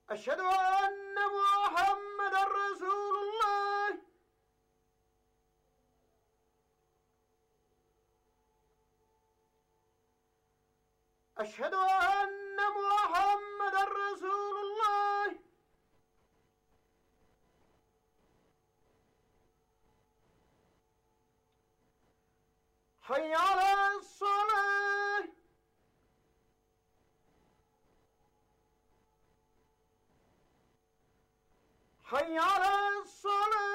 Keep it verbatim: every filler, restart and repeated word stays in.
أشهد أن محمدًا رسول الله. أشهد أن محمدًا رسول الله. حي على الصلاة. حي على الصلاة.